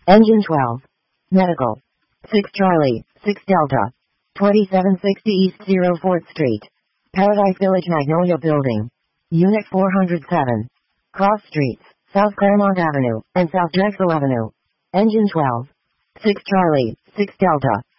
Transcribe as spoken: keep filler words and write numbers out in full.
Engine twelve. Medical. six Charlie, six Delta. twenty-seven sixty East oh fourth Street. Paradise Village Magnolia Building. Unit four hundred seven. Cross Streets, South Claremont Avenue, and South Drexel Avenue. Engine twelve. six Charlie, six Delta.